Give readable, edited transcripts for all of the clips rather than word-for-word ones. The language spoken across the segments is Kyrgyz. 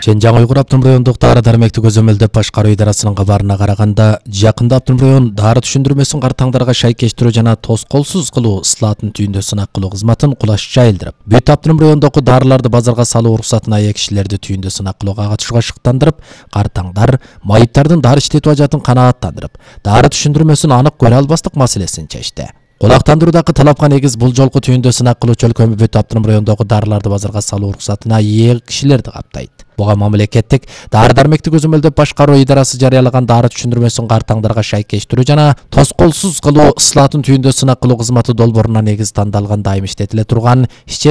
Шенжаң Уйгур автоном райондук дары дармекти көзөмөлдөп башкаруу идарасынын кабарына караганда, жакында автоном район дары түшүндүрмөсүн картаңдарга шайкештирүү жана тоскоолсуз кылуу ысылаатын түйүндө сынак кылуу кызматын кулаш жайылдырып, бүт автоном райондогу дарыларды базарга салуу уруксатын ая кишилерди түйүндө сынак кылууга катышууга шыктандырып, картаңдар майыптардын дары иштетүү ажатын канааттандырып, дары түшүндүрмөсүн анык көрө албастык маселесин чечти. Кулактандыруудагы талапка негиз бул жолку түйүндө сынак кылуучу өлкөмү бүт автоном райондогу дарыларды базарга салуу уруксатына ээ кишилерди каптайт. Буга мамлекеттик дары дармекти көзөмөлдөп башкаруу идарасы жарыялаган дары түшүндүрмөсүн картаңдарга шайкештирүү жана тоскоолсуз кылуу ысылаатын түйүндө сынак кылуу кызматы долбооруна негиз тандалган дайым иштетиле турган,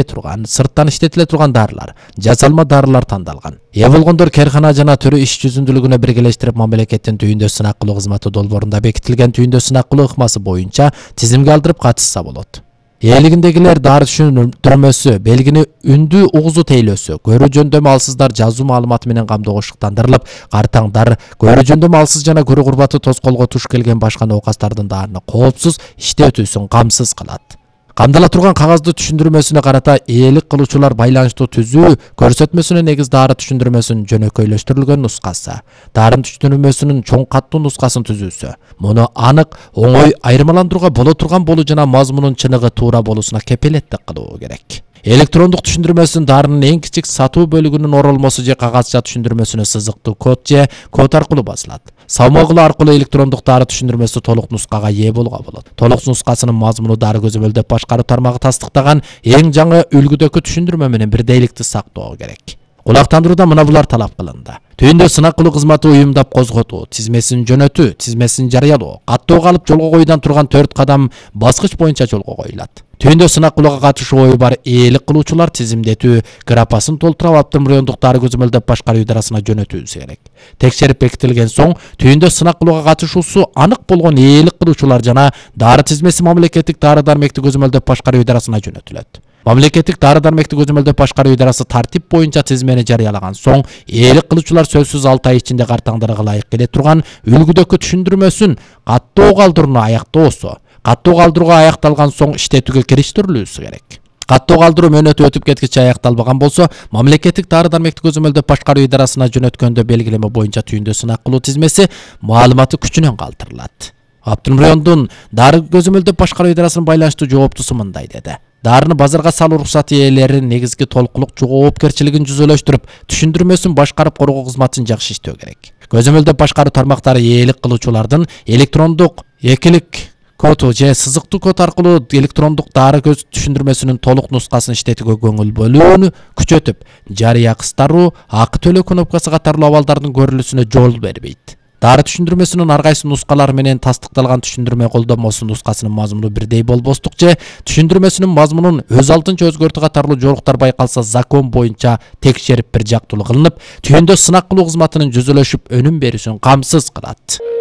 сырттан иштетиле турган дарылар, жасалма дарылар тандалган. Ээ болгондор керкана жана түрү иш жүзүндүүлүгүнө биргелештирип мамлекеттин түйүндө сынак кылуу кызматы долбоорунда бекитилген түйүндө сынак кылуу ыкмасы боюнча тизимге алдырып катышса болот. Элигиндегилер дары түшүндүрмөсү, белгини үндүү угузу тейлөөсү, көрүү жөндөмү алсыздар жазуу маалыматы менен камдоого шыктандырылып, картаңдар көрүү жөндөмү алсыз жана көрүү курбаты тоскоолго туш келген башка оокастардын дарыны коопсуз иштетүүсүн камсыз кылат. Камдала турган кагазды түшүндүрмөсүнө карата ээлик кылуучулар байланыштуу түзүү көрсөтмөсүнө негиз дары түшүндүрмөсүнүн жөнөкөйлөштүрүлгөн нускасы, дары түшүндүрмөсүнүн чоң каттуу нускасын түзүүсү. Муну анык, оңой айырмаландырууга боло турган болуу жана мазмунун чыныгы туура болуусуна кепилеттик кылуу керек. Электрондук түшүндүрмөсүн дарынын эң кичик сатуу бөлүгүнүн оролмосу же кагазча түшүндүрмөсүнө сызыктуу код же код аркылуу басылат. Салмагылы аркылуу электрондук дары түшүндүрмөсү толук нускага ээ болууга болот. Толук нускасынын мазмуну дары көзөмөлдөп башкаруу тармагы тастыктаган эң жаңы үлгүдөгү түшүндүрмө менен бирдейликти сактоо керек. Кулактандырууда мына булар талап кылынды. Түйүндө сынак кылуу кызматы уюмдап козготуу, тизмесин жөнөтүү, тизмесин жарыялоо, каттоого алып жолго коюудан турган 4 кадам баскыч боюнча жолго коюлат. Түйүндө сынак кылууга катышуу ою бар ээлик кылуучулар тизимдетүү графасын толтуруп автоном райондук дары көзөмөлдөп башкаруу идарасына жөнөтүүсү керек. Текшерип бекитилген соң түйүндө сынак кылууга катышуусу анык болгон ээлик кылуучулар жана дары тизмеси мамлекеттик дары дармекти көзөмөлдөп башкаруу идарасына жөнөтүлөт. Мамлекеттик дары дармекти көзөмөлдөп башкаруу идарасы тартип боюнча тизмени жарыялаган соң ээлик кылуучулар сөзсүз 6 ай ичинде картаңдарга ылайык келе турган үлгүдөгү түшүндүрмөсүн каттоо калдырууну аяктоосу, каттоо калдырууга аякталган соң иштетүүгө кириштирилүүсү керек. Каттоо калдыруу мөөнөтү өтүп кеткиче аякталбаган болсо, мамлекеттик дары дармекти көзөмөлдөп башкаруу идарасына жөнөткөндө белгилеме боюнча түйүндө сынак кылуу тизмеси маалыматы күчүнөн калтырылат. Автоном райондун дары көзөмөлдөп башкаруу идарасынын байланыштуу жооптусу мындай деди. Дарыны базарга салуу уруксаты ээлеринин негизги толуктулук жоопкерчилигин жүзөлөштүрүп, түшүндүрмөсүн башкарып коргоо кызматын жакшы иштөө керек. Көзөмөлдөп башкаруу тармактары ээлик кылуучулардын электрондук экилик коду же сызыктуу код аркылуу электрондук дары түшүндүрмөсүнүн толук нускасын иштетүүгө көңүл бөлүүнү күчөтүп, жарыя кыстаруу, акы төлөө кнопкасы катарлуу абалдардын көрүлүүсүнө жол бербейт. Дары түшүндүрмөсүнүн ар кайсы нускалары менен тастыкталган түшүндүрмө колдонмосу нускасынын мазмуну бирдей болбостук же түшүндүрмөсүнүн мазмунун өз алдынча өзгөртүү катарлуу жоруктар байкалса закон боюнча текшерип бир жактуу кылынып, түйүндө сынак кылуу кызматынын жүзөлөшүп өнүм берүүсүн камсыз кылат.